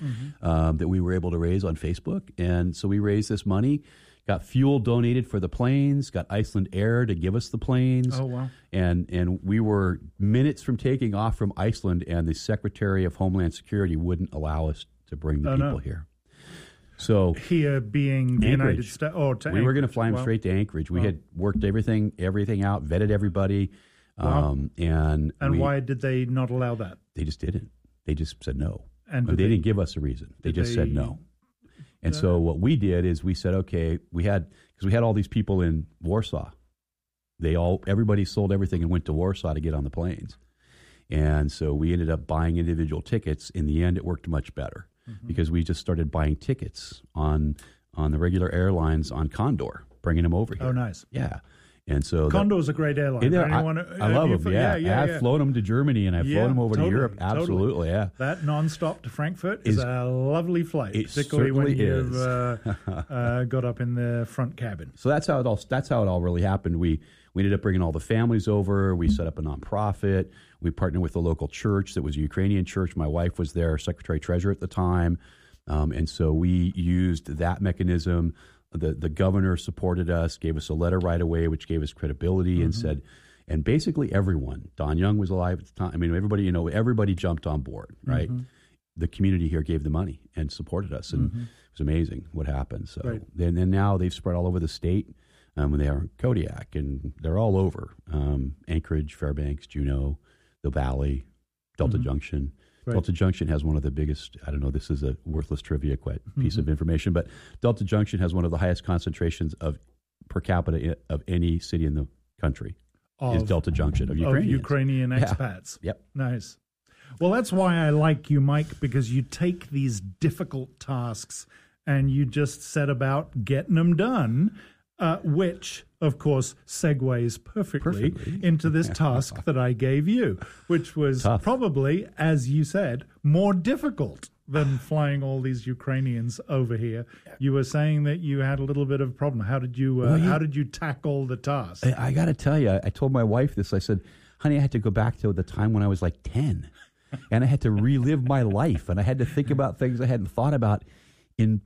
that we were able to raise on Facebook. And so we raised this money, got fuel donated for the planes, got Iceland Air to give us the planes. Oh, wow. And we were minutes from taking off from Iceland, and the Secretary of Homeland Security wouldn't allow us to bring the people here. So here being the United States, we were going to fly them straight to Anchorage. We had worked everything out, vetted everybody. And why did they not allow that? They just didn't. They just said no. And they didn't give us a reason. They just said no. And so what we did is we said, okay, because we had all these people in Warsaw. Everybody sold everything and went to Warsaw to get on the planes. And so we ended up buying individual tickets. In the end, it worked much better because we just started buying tickets on the regular airlines on Condor, bringing them over here. Oh, nice. Yeah. And so Condor's a great airline. I love them. I've flown them to Germany and I've flown them over to Europe. Absolutely, yeah. That nonstop to Frankfurt is a lovely flight, particularly when you've got up in the front cabin. So that's how it all really happened. We ended up bringing all the families over. We set up a nonprofit. We partnered with a local church that was a Ukrainian church. My wife was their secretary treasurer at the time, and so we used that mechanism. The governor supported us, gave us a letter right away, which gave us credibility, and said, and basically everyone, Don Young was alive at the time. I mean, everybody jumped on board, right? The community here gave the money and supported us, and it was amazing what happened. So then now they've spread all over the state. They are in Kodiak, and they're all over Anchorage, Fairbanks, Juneau, the Valley, Delta Junction. Right. Delta Junction has one of the biggest, I don't know, this is a worthless trivia piece of information, but Delta Junction has one of the highest concentrations of per capita of any city in the country. Is Delta Junction of Ukrainian expats. Yep. Nice. Well, that's why I like you, Mike, because you take these difficult tasks and you just set about getting them done, which, of course, segues perfectly into this task that I gave you, which was probably, as you said, more difficult than flying all these Ukrainians over here. You were saying that you had a little bit of a problem. How did you tackle the task? I got to tell you, I told my wife this. I said, honey, I had to go back to the time when I was like 10, and I had to relive my life, and I had to think about things I hadn't thought about in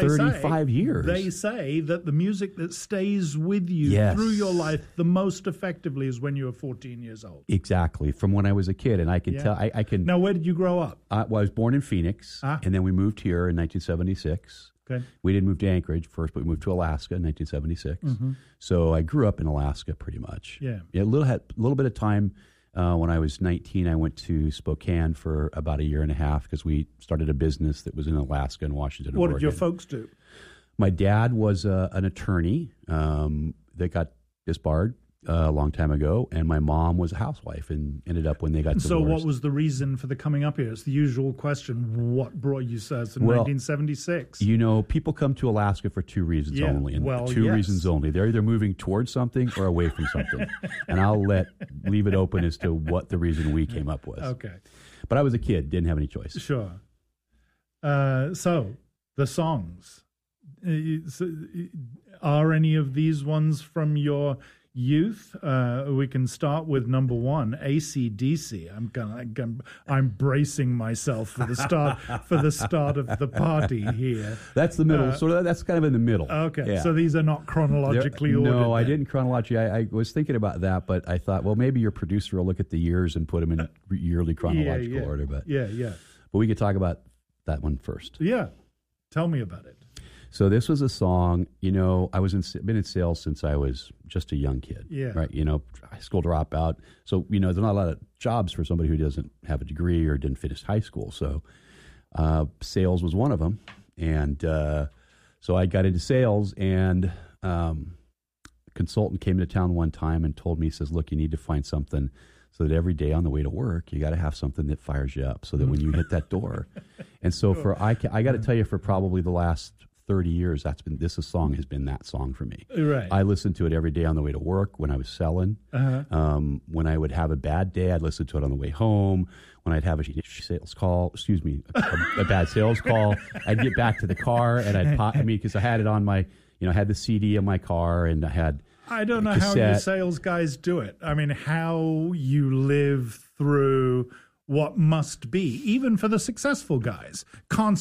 35 years. They say that the music that stays with you through your life the most effectively is when you were 14 years old. Exactly, from when I was a kid. And I can tell, I can... Now, where did you grow up? I was born in Phoenix, and then we moved here in 1976. Okay. We didn't move to Anchorage first, but we moved to Alaska in 1976. So I grew up in Alaska pretty much. Yeah. A little bit of time. When I was 19, I went to Spokane for about a year and a half because we started a business that was in Alaska and Washington. What did your folks do? My dad was an attorney that got disbarred a long time ago, and my mom was a housewife and ended up when they got divorced. So what was the reason for the coming up here? It's the usual question. What brought you in 1976? You know, people come to Alaska for two reasons only, and reasons only. They're either moving towards something or away from something. And I'll leave it open as to what the reason we came up was. Okay. But I was a kid, didn't have any choice. Sure. So the songs, are any of these ones from your youth? We can start with number one, AC/DC. I'm bracing myself for the start of the party here. That's the middle. That's kind of in the middle. Okay, so these are not chronologically ordered. No, I didn't chronologically. I was thinking about that, but I thought, well, maybe your producer will look at the years and put them in yearly chronological order. But But we could talk about that one first. Yeah, tell me about it. So this was a song, you know, been in sales since I was just a young kid, right? You know, high school dropout. So, you know, there's not a lot of jobs for somebody who doesn't have a degree or didn't finish high school. So sales was one of them. And so I got into sales, and a consultant came into town one time and told me, he says, look, you need to find something so that every day on the way to work, you got to have something that fires you up so that when you hit that door. And so I got to tell you, for probably the last 30 years, this song has been that song for me. Right. I listened to it every day on the way to work when I was selling. When I would have a bad day, I'd listen to it on the way home. When I'd have a bad sales call, I'd get back to the car and because I had it on my, I had the CD in my car, and I don't know how you sales guys do it. I mean, how you live through what must be, even for the successful guys,